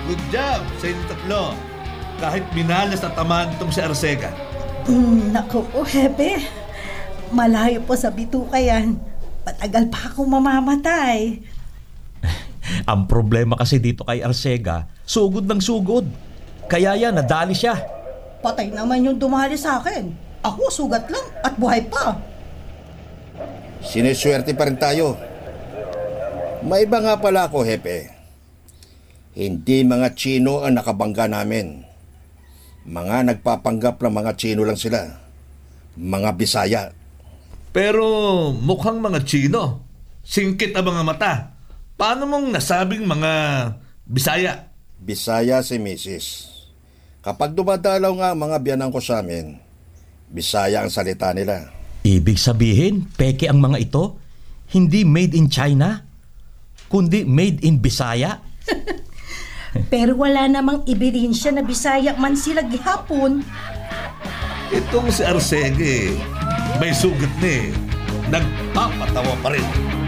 Good job sa inyong tatlo. Kahit minalas at tamaan itong si Arcega. Naku po, Hepe. Malayo po sa bituka yan. Patagal pa akong mamamatay. Ang problema kasi dito kay Arcega, sugod ng sugod. Kaya yan, nadali siya. Patay naman yung dumali sa akin. Ako, sugat lang at buhay pa. Siniswerte pa rin tayo. May iba nga pala ako, Hepe. Hindi mga Chino ang nakabangga namin. Mga nagpapanggap na mga Chino lang sila. Mga Bisaya. Pero mukhang mga Chino. Singkit ang mga mata. Paano mong nasabing mga Bisaya? Bisaya si Mrs. Kapag dumadalaw nga ang mga biyanan ko sa amin, Bisaya ang salita nila. Ibig sabihin, peke ang mga ito, hindi made in China, kundi made in Bisaya. Pero wala namang ebidensya na Bisaya man sila gihapon. Itong si Arcega may sugat ni. Nagpapatawa pa rin.